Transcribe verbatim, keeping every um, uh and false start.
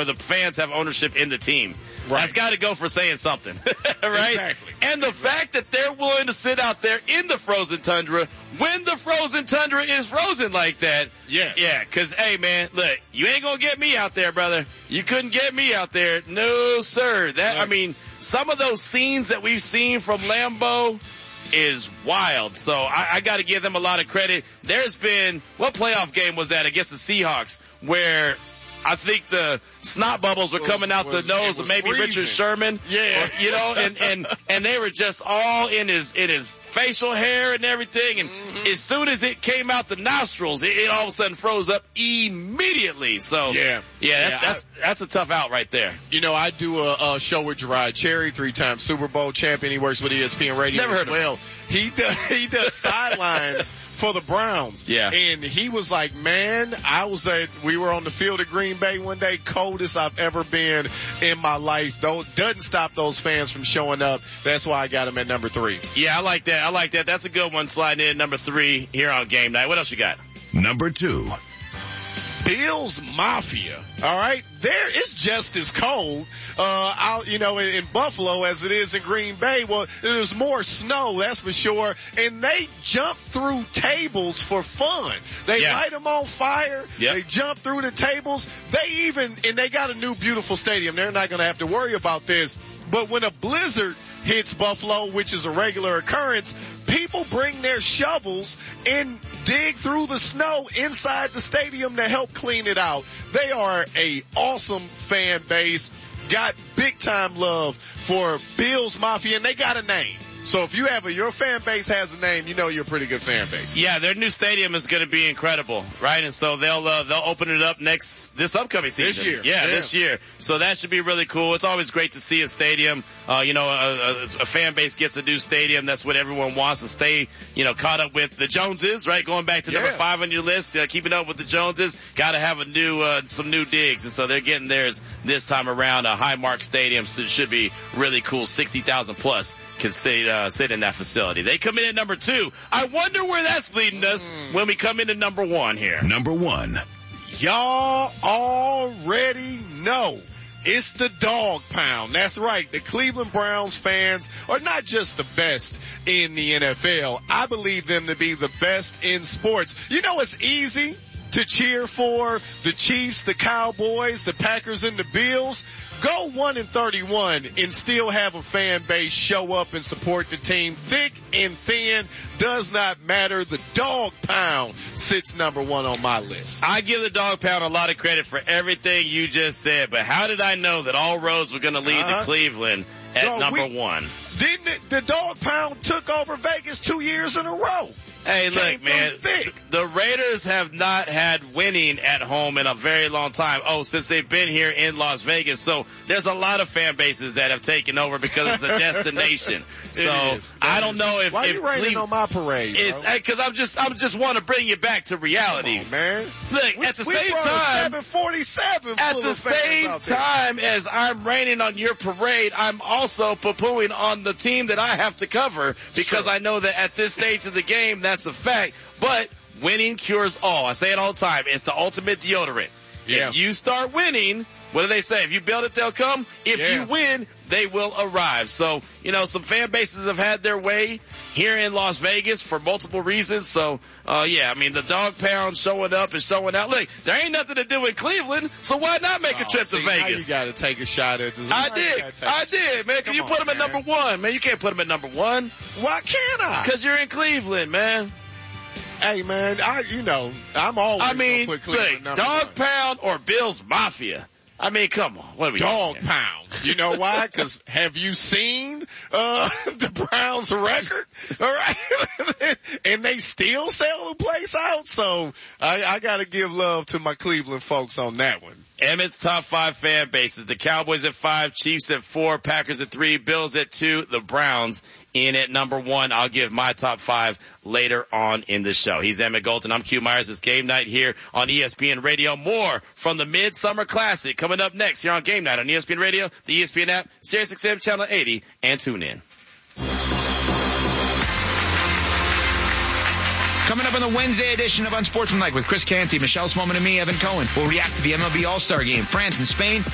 or the fans have ownership in the team. Right. That's got to go for saying something, right? Exactly. And the exactly. fact that they're willing to sit out there in the frozen tundra when the frozen tundra is frozen like that. Yes. Yeah, because, hey, man, look, you ain't going to get me out there, brother. You couldn't get me out there. No, sir. That, I mean, some of those scenes that we've seen from Lambeau is wild. So I, I got to give them a lot of credit. There's been, what playoff game was that against the Seahawks where I think the snot bubbles were coming out was, the nose of maybe freezing. Richard Sherman. Yeah. Or, you know, and, and, and they were just all in his, in his facial hair and everything. And mm-hmm. as soon as it came out the nostrils, it, it all of a sudden froze up immediately. So yeah, yeah, that's, yeah, that's, I, that's a tough out right there. You know, I do a, a show with Gerard Cherry, three-time Super Bowl champion. He works with E S P N Radio. Never heard as well. of him. He does, he does sidelines for the Browns. Yeah. And he was like, man, I was at, we were on the field at Green Bay one day, coldest I've ever been in my life. Though doesn't stop those fans from showing up. That's why I got him at number three. Yeah, I like that. I like that. That's a good one sliding in number three here on Game Night. What else you got? Number two. Bills Mafia. All right. There, it's just as cold, uh, out, you know, in, in Buffalo as it is in Green Bay. Well, there's more snow, that's for sure. And they jump through tables for fun. They yeah. light them on fire. Yep. They jump through the tables. They even, and they got a new beautiful stadium. They're not going to have to worry about this. But when a blizzard hits Buffalo, which is a regular occurrence, people bring their shovels and dig through the snow inside the stadium to help clean it out. They are a awesome fan base, got big time love for Bills Mafia, and they got a name. So if you have a, your fan base has a name, you know you're a pretty good fan base. Yeah, their new stadium is going to be incredible, right? And so they'll uh, they'll open it up next this upcoming season. This year, yeah, yeah, this year. So that should be really cool. It's always great to see a stadium. Uh, you know, a, a, a fan base gets a new stadium. That's what everyone wants to stay. You know, caught up with the Joneses, right? Going back to yeah. number five on your list, uh, keeping up with the Joneses. Got to have a new uh, some new digs, and so they're getting theirs this time around. A Highmark Stadium, so it should be really cool. Sixty thousand plus can sit uh, sit in that facility. They come in at number two. I wonder where that's leading us mm. when we come into number one here. Number one. Y'all already know. It's the dog pound. That's right. The Cleveland Browns fans are not just the best in the N F L. I believe them to be the best in sports. You know, it's easy to cheer for the Chiefs, the Cowboys, the Packers, and the Bills. Go one and thirty-one and still have a fan base show up and support the team. Thick and thin does not matter. The dog pound sits number one on my list. I give the dog pound a lot of credit for everything you just said, but how did I know that all roads were going to lead uh-huh. to Cleveland at Yo, number we, one? Didn't it, the dog pound took over Vegas two years in a row? Hey, look, man, the Raiders have not had winning at home in a very long time. Oh, since they've been here in Las Vegas. So there's a lot of fan bases that have taken over because it's a destination. So I don't know if, Why if are you raining on my parade? It's because I'm just I'm just want to bring you back to reality, Come on, man. Look, we, at the we same time, seven forty-seven at the same time as I'm raining on your parade, I'm also poo-pooing on the team that I have to cover because sure. I know that at this stage of the game, that's a fact. But winning cures all. I say it all the time. It's the ultimate deodorant. Yeah. If you start winning, what do they say? If you build it, they'll come. If yeah. you win, they will arrive. So, you know, some fan bases have had their way here in Las Vegas for multiple reasons. So, uh, yeah, I mean, the dog pound showing up and showing out. Look, there ain't nothing to do in Cleveland, so why not make a oh, trip see, to Vegas? Now you got to take a shot at this. I did. I did, man. Can you put them at number one? Man, you can't put them at number one. Why can't I? Because you're in Cleveland, man. Hey, man, I, you know, I'm always I mean, gonna put Cleveland look, number dog one. pound or Bills Mafia. I mean, come on. What are we Dog doing? pound. You know why? Because have you seen uh the Browns' record? All right, and they still sell the place out. So I, I got to give love to my Cleveland folks on that one. Emmett's top five fan bases. The Cowboys at five, Chiefs at four, Packers at three, Bills at two, the Browns in at number one. I'll give my top five later on in the show. He's Emmett Golden. I'm Q Myers. It's Game Night here on E S P N Radio. More from the Midsummer Classic coming up next here on Game Night on E S P N Radio, the E S P N app, Sirius X M Channel eighty, and tune in. Coming up on the Wednesday edition of Unsportsmanlike with Chris Canty, Michelle Smallman, and me, Evan Cohen. We'll react to the M L B All-Star Game, France and Spain.